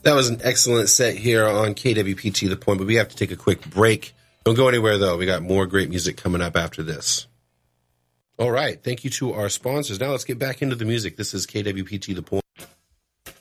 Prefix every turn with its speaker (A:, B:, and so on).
A: That was an excellent set here on KWPT The Point, but we have to take a quick break. Don't go anywhere, though. We got more great music coming up after this. All right. Thank you to our sponsors. Now let's get back into the music. This is KWPT The Point.